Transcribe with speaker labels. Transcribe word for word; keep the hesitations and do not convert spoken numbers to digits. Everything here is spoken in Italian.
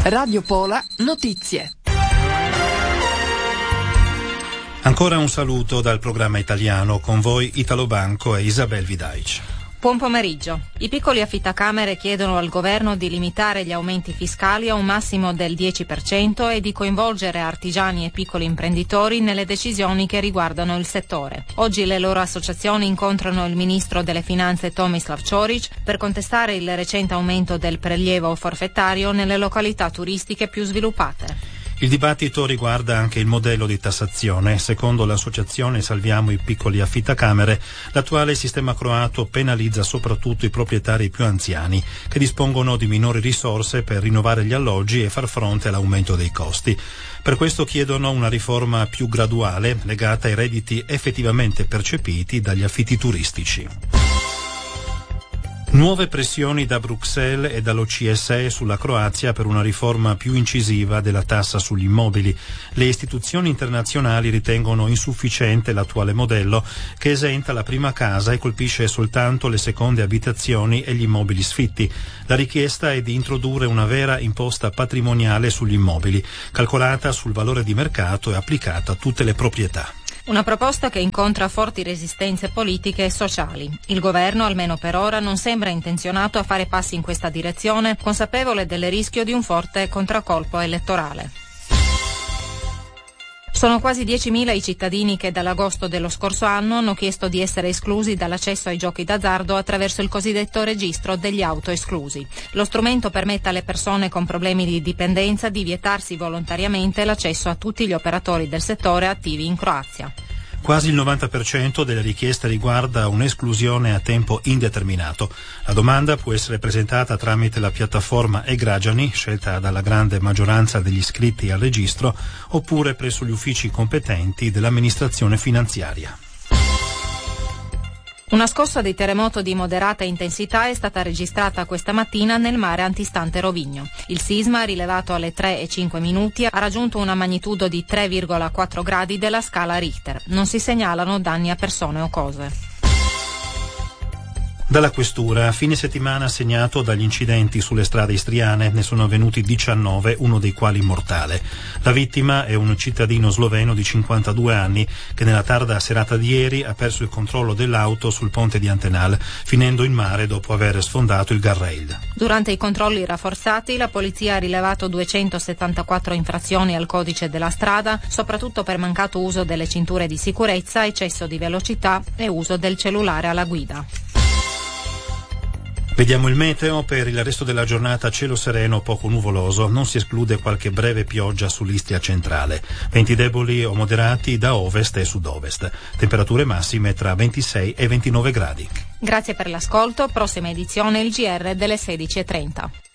Speaker 1: Radio Pola Notizie.
Speaker 2: Ancora un saluto dal programma italiano, con voi Italo Banco e Isabel Vidaic.
Speaker 3: Buon pomeriggio. I piccoli affittacamere chiedono al governo di limitare gli aumenti fiscali a un massimo del dieci per cento e di coinvolgere artigiani e piccoli imprenditori nelle decisioni che riguardano il settore. Oggi le loro associazioni incontrano il ministro delle Finanze Tomislav Ćorić per contestare il recente aumento del prelievo forfettario nelle località turistiche più sviluppate.
Speaker 2: Il dibattito riguarda anche il modello di tassazione. Secondo l'associazione Salviamo i piccoli affittacamere, l'attuale sistema croato penalizza soprattutto i proprietari più anziani, che dispongono di minori risorse per rinnovare gli alloggi e far fronte all'aumento dei costi. Per questo chiedono una riforma più graduale, legata ai redditi effettivamente percepiti dagli affitti turistici. Nuove pressioni da Bruxelles e dall'O C S E sulla Croazia per una riforma più incisiva della tassa sugli immobili. Le istituzioni internazionali ritengono insufficiente l'attuale modello, che esenta la prima casa e colpisce soltanto le seconde abitazioni e gli immobili sfitti. La richiesta è di introdurre una vera imposta patrimoniale sugli immobili, calcolata sul valore di mercato e applicata a tutte le proprietà.
Speaker 3: Una proposta che incontra forti resistenze politiche e sociali. Il governo, almeno per ora, non sembra intenzionato a fare passi in questa direzione, consapevole del rischio di un forte contraccolpo elettorale. Sono quasi diecimila i cittadini che dall'agosto dello scorso anno hanno chiesto di essere esclusi dall'accesso ai giochi d'azzardo attraverso il cosiddetto registro degli autoesclusi. Lo strumento permette alle persone con problemi di dipendenza di vietarsi volontariamente l'accesso a tutti gli operatori del settore attivi in Croazia.
Speaker 2: Quasi il novanta per cento delle richieste riguarda un'esclusione a tempo indeterminato. La domanda può essere presentata tramite la piattaforma e-Građani, scelta dalla grande maggioranza degli iscritti al registro, oppure presso gli uffici competenti dell'amministrazione finanziaria.
Speaker 3: Una scossa di terremoto di moderata intensità è stata registrata questa mattina nel mare antistante Rovigno. Il sisma, rilevato alle tre e cinque minuti, ha raggiunto una magnitudo di tre virgola quattro gradi della scala Richter. Non si segnalano danni a persone o cose.
Speaker 2: Dalla questura, fine settimana segnato dagli incidenti sulle strade istriane, ne sono avvenuti diciannove, uno dei quali mortale. La vittima è un cittadino sloveno di cinquantadue anni che nella tarda serata di ieri ha perso il controllo dell'auto sul ponte di Antenal, finendo in mare dopo aver sfondato il guardrail.
Speaker 3: Durante i controlli rafforzati, la polizia ha rilevato duecentosettantaquattro infrazioni al codice della strada, soprattutto per mancato uso delle cinture di sicurezza, eccesso di velocità e uso del cellulare alla guida.
Speaker 2: Vediamo il meteo. Per il resto della giornata cielo sereno, poco nuvoloso, non si esclude qualche breve pioggia sull'Istria centrale. Venti deboli o moderati da ovest e sud-ovest. Temperature massime tra ventisei e ventinove gradi.
Speaker 3: Grazie per l'ascolto. Prossima edizione il G R delle sedici e trenta.